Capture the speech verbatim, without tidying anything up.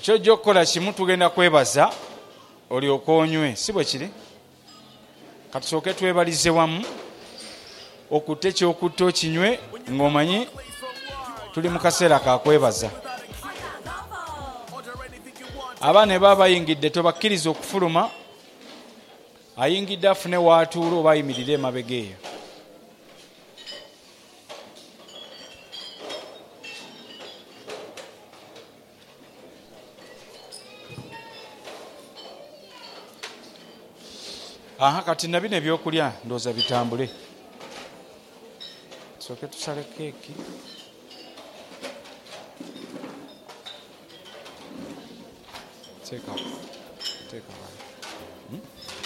kyojja okukola kimu tugenda kwebaza olyoka onywe si bwe kiri katusooke twebalize wamu okutte ekyokutta okinywe ng'omanyi tuli mu kaseera kakwebaza. Abaana baba bayingidde tobakkiriza okufuluma, ayingidde afune waatuula oba ayimirire emabega eyo. Aha kati nabino ebyokulya ndooza bitambule. Tusooke tusale keeki. Teeka teeka. Hmm?